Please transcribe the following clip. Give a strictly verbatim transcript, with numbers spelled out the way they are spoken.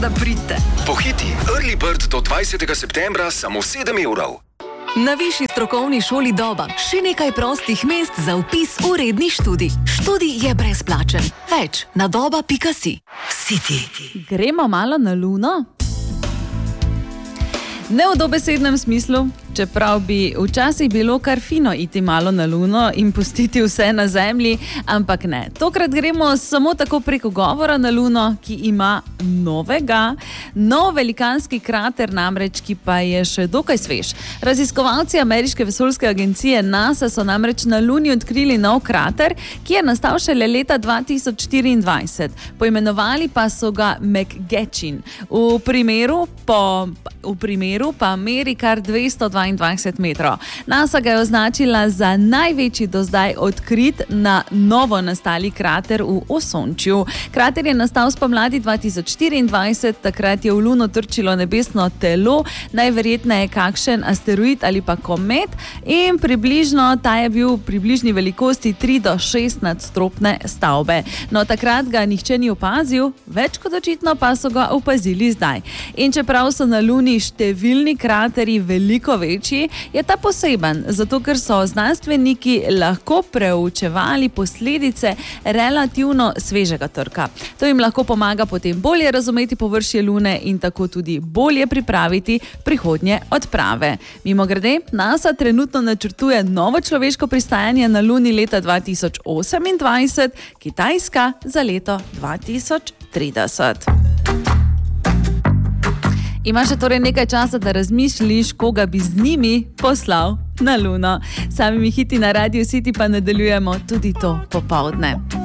seveda pridite. Pohiti, Early Bird do dvajsetega septembra samo sedem evrov. Na Višji strokovni šoli Doba še nekaj prostih mest za vpis v redni študij. Študij je brezplačen. Več na doba pika si. City. Gremo malo na Luno? Ne v dobesednem smislu, čeprav bi včasih bilo kar fino iti malo na Luno in pustiti vse na Zemlji, ampak ne. Tokrat gremo samo tako preko govora na Luno, ki ima novega, nov velikanski krater namreč, ki pa je še dokaj svež. Raziskovalci ameriške vesoljske agencije NASA so namreč na Luni odkrili nov krater, ki je nastal šele leta dva tisoč štiriindvajset. Poimenovali pa so ga McGetchin. V primeru, po, v primeru pa meri kar dvesto dvaindvajset metrov. NASA ga je označila za največji do zdaj odkrit na novo nastali krater v Osončju. Krater je nastal spomladi dva tisoč štiriindvajset, takrat je v Luno trčilo nebesno telo, najverjetneje kakšen asteroid ali pa komet, in približno ta je bil v približni velikosti tri do šest nadstropne stavbe. No, takrat ga nihče ni opazil, več kot očitno pa so ga opazili zdaj. In čeprav so na Luni številni kraterji veliko večji, je ta poseben, zato ker so znanstveniki lahko preučevali posledice relativno svežega trka. To jim lahko pomaga potem bolje razumeti površje Lune in tako tudi bolje pripraviti prihodnje odprave. Mimogrede, NASA trenutno načrtuje novo človeško pristajanje na Luni leta dva tisoč osemindvajset, Kitajska za leto dva tisoč trideset. Imaš še torej nekaj časa, da razmišljiš, koga bi z njimi poslal na Luno. Samimi hiti na Radio City pa nadaljujemo tudi to popoldne.